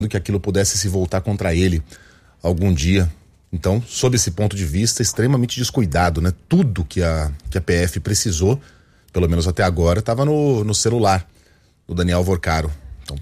que aquilo pudesse se voltar contra ele algum dia. Então, sob esse ponto de vista, extremamente descuidado, né? Tudo que a PF precisou, pelo menos até agora, estava no celular do Daniel Vorcaro. Então,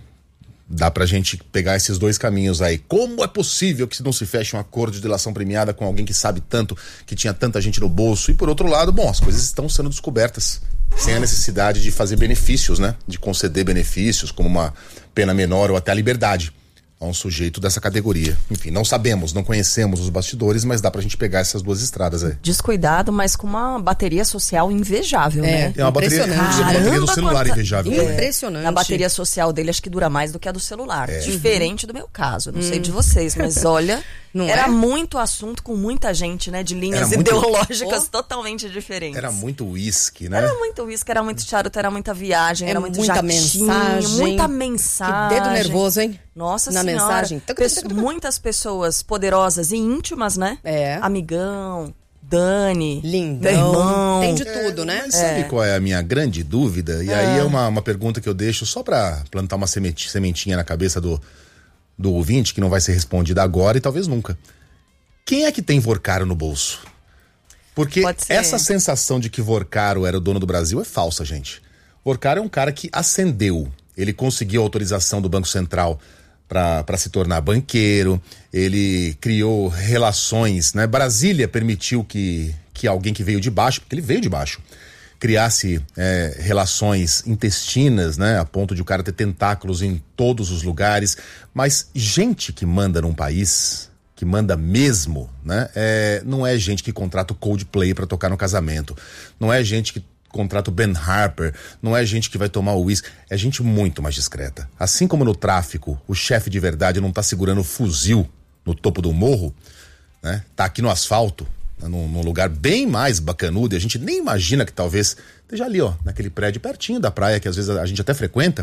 dá pra gente pegar esses dois caminhos aí. Como é possível que não se feche um acordo de delação premiada com alguém que sabe tanto, que tinha tanta gente no bolso? E por outro lado, bom, as coisas estão sendo descobertas, sem a necessidade de fazer benefícios, né? De conceder benefícios, como uma pena menor ou até a liberdade a um sujeito dessa categoria. Enfim, não sabemos, não conhecemos os bastidores, mas dá pra gente pegar essas duas estradas aí. Descuidado, mas com uma bateria social invejável, né? É uma bateria do celular invejável. Impressionante. A bateria social dele acho que dura mais do que a do celular. Diferente do meu caso, não sei de vocês, mas olha... Era muito assunto com muita gente, né? De linhas ideológicas totalmente diferentes. Era muito uísque, né? Era muito uísque, era muito charuto, era muita viagem, era muito muita jatinho, mensagem. Muita mensagem. Que dedo nervoso, hein? Nossa Na senhora. mensagem. Muitas pessoas poderosas e íntimas, né? Amigão, Dani, lindão, irmão. Tem de tudo, né? Mas sabe qual é a minha grande dúvida? E aí é uma pergunta que eu deixo só pra plantar uma sementinha na cabeça do ouvinte, que não vai ser respondida agora e talvez nunca. Quem é que tem Vorcaro no bolso? Porque essa sensação de que Vorcaro era o dono do Brasil é falsa, gente. Vorcaro é um cara que ascendeu. Ele conseguiu a autorização do Banco Central para se tornar banqueiro. Ele criou relações, né? Brasília permitiu que alguém que veio de baixo, porque ele veio de baixo, criasse relações intestinas, né? A ponto de o cara ter tentáculos em todos os lugares. Mas gente que manda num país, que manda mesmo, né? Não é gente que contrata o Coldplay pra tocar no casamento. Não é gente que contrata o Ben Harper. Não é gente que vai tomar o uísque. É gente muito mais discreta. Assim como no tráfico, o chefe de verdade não tá segurando o fuzil no topo do morro, né? Tá aqui no asfalto, num lugar bem mais bacanudo, e a gente nem imagina que talvez esteja ali, ó, naquele prédio pertinho da praia, que às vezes a gente até frequenta.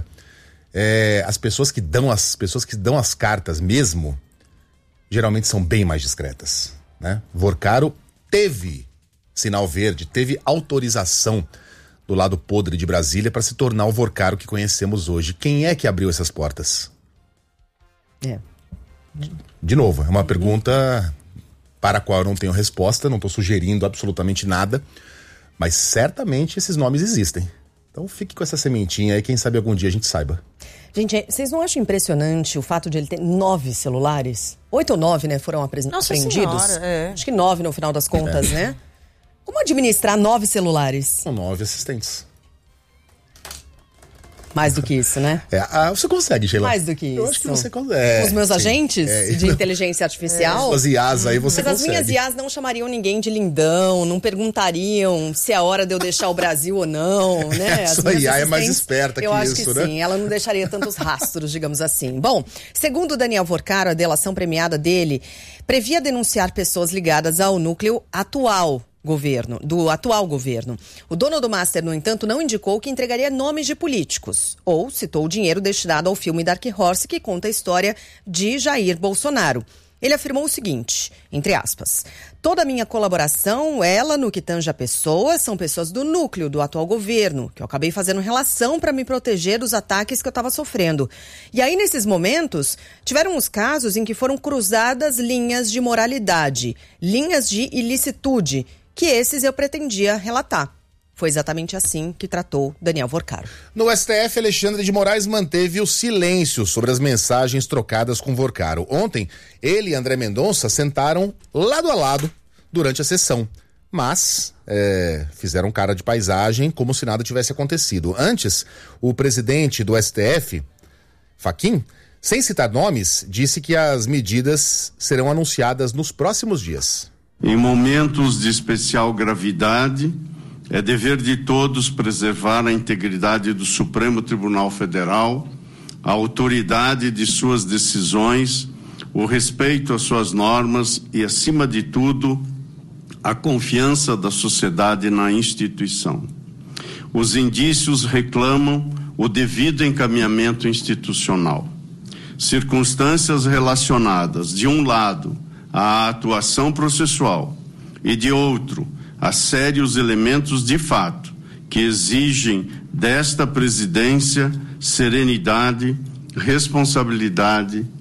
As pessoas que dão as cartas mesmo, geralmente são bem mais discretas, né? Vorcaro teve sinal verde, teve autorização do lado podre de Brasília para se tornar o Vorcaro que conhecemos hoje. Quem é que abriu essas portas? De novo, é uma pergunta para a qual eu não tenho resposta, não estou sugerindo absolutamente nada, mas certamente esses nomes existem. Então fique com essa sementinha aí, quem sabe algum dia a gente saiba. Gente, vocês não acham impressionante o fato de ele ter 9 celulares? 8 ou 9, né, foram apreendidos? Senhora, Acho que 9 no final das contas, né? Como administrar 9 celulares? São 9 assistentes. Mais do que isso, né? Você consegue, Sheila. Mais do que isso. Eu acho que você consegue. Os meus agentes de inteligência artificial. Suas IAs aí você consegue. Mas as minhas IAs não chamariam ninguém de lindão, não perguntariam se é hora de eu deixar o Brasil ou não, né? A sua IA é mais esperta que isso, né? Eu acho que sim, ela não deixaria tantos rastros, digamos assim. Bom, segundo Daniel Vorcaro, a delação premiada dele previa denunciar pessoas ligadas ao núcleo do atual governo. O dono do Master, no entanto, não indicou que entregaria nomes de políticos, ou citou o dinheiro destinado ao filme Dark Horse, que conta a história de Jair Bolsonaro. Ele afirmou o seguinte, entre aspas, toda a minha colaboração, no que tange a pessoas, são pessoas do núcleo do atual governo, que eu acabei fazendo relação para me proteger dos ataques que eu estava sofrendo. E aí, nesses momentos, tiveram os casos em que foram cruzadas linhas de moralidade, linhas de ilicitude, que esses eu pretendia relatar. Foi exatamente assim que tratou Daniel Vorcaro. No STF, Alexandre de Moraes manteve o silêncio sobre as mensagens trocadas com Vorcaro. Ontem, ele e André Mendonça sentaram lado a lado durante a sessão, mas fizeram cara de paisagem como se nada tivesse acontecido. Antes, o presidente do STF, Fachin, sem citar nomes, disse que as medidas serão anunciadas nos próximos dias. Em momentos de especial gravidade, é dever de todos preservar a integridade do Supremo Tribunal Federal, a autoridade de suas decisões, o respeito às suas normas e, acima de tudo, a confiança da sociedade na instituição. Os indícios reclamam o devido encaminhamento institucional. Circunstâncias relacionadas, de um lado, à atuação processual e, de outro, a sérios elementos de fato que exigem desta presidência serenidade, responsabilidade